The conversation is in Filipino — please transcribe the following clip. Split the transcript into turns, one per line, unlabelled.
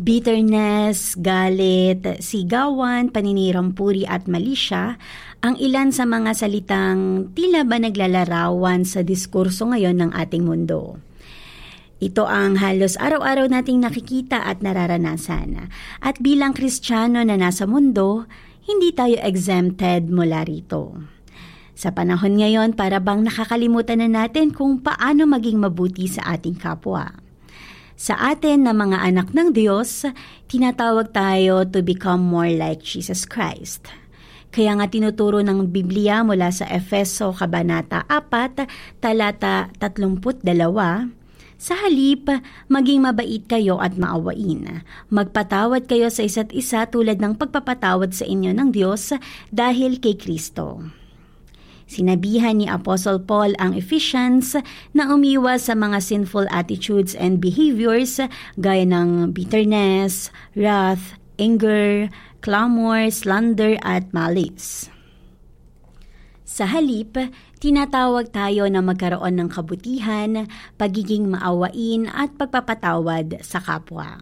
Bitterness, galit, sigawan, paninirampuri at malisya ang ilan sa mga salitang tila ba naglalarawan sa diskurso ngayon ng ating mundo. Ito ang halos araw-araw nating nakikita at nararanasan. At bilang Kristiyano na nasa mundo, hindi tayo exempted mula rito. Sa panahon ngayon, para bang nakakalimutan na natin kung paano maging mabuti sa ating kapwa. Sa atin na mga anak ng Diyos, tinatawag tayo to become more like Jesus Christ. Kaya nga tinuturo ng Biblia mula sa Efeso Kabanata 4, talata 32, sa halip, maging mabait kayo at maawain. Magpatawad kayo sa isa't isa tulad ng pagpapatawad sa inyo ng Diyos dahil kay Kristo. Sinabihan ni Apostle Paul ang Ephesians na umiwas sa mga sinful attitudes and behaviors gaya ng bitterness, wrath, anger, clamor, slander at malice. Sa halip, tinatawag tayo na magkaroon ng kabutihan, pagiging maawain at pagpapatawad sa kapwa.